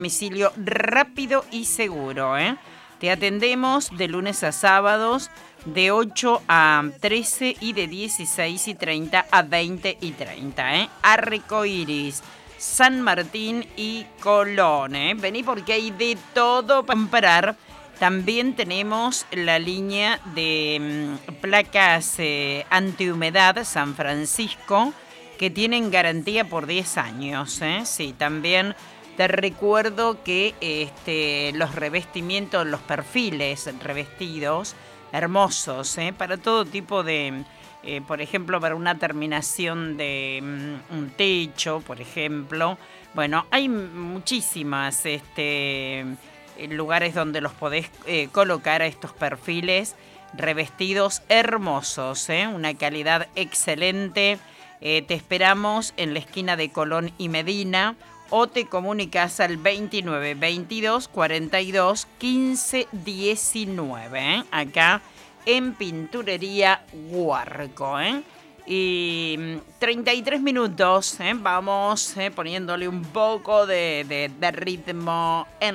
Domicilio rápido y seguro, ¿eh? Te atendemos de lunes a sábados de 8 a 13 y de 16:30 a 20:30, ¿eh? Arcoiris, San Martín y Colón, ¿eh? Vení porque hay de todo para comprar. También tenemos la línea de placas antihumedad San Francisco que tienen garantía por 10 años, ¿eh? Sí, también te recuerdo que los revestimientos, los perfiles revestidos, hermosos, ¿eh? Para todo tipo de, por ejemplo, para una terminación de un techo, por ejemplo. Bueno, hay muchísimas lugares donde los podés colocar a estos perfiles revestidos hermosos, ¿eh? Una calidad excelente. Te esperamos en la esquina de Colón y Medina o te comunicas al 29 22 42 15 19, ¿eh? Acá en Pinturería Huarco, ¿eh? Y 33 minutos, ¿eh? Vamos poniéndole un poco de ritmo en